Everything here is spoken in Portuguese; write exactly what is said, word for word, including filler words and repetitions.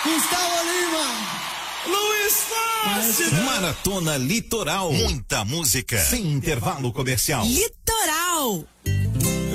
Gustavo Lima. Luiz Fácil. Maratona Litoral. Muita música sem intervalo comercial. Litoral.